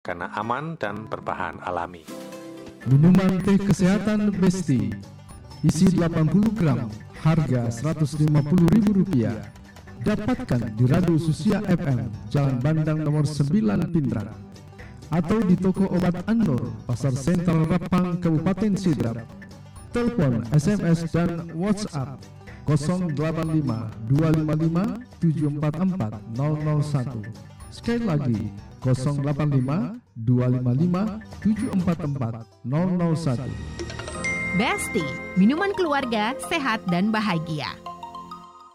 karena aman dan berbahan alami. Minuman teh kesehatan Besti, isi 80 gram, harga Rp150.000. Dapatkan di Radio Susia FM, Jalan Bandang nomor 9 Pindrang, atau di toko obat An-Nur, Pasar Sentral Rapang, Kabupaten Sidrap. Telepon, SMS, dan WhatsApp 085 255 744 001. Sekali lagi 085 255 744 001. Besti, minuman keluarga sehat dan bahagia.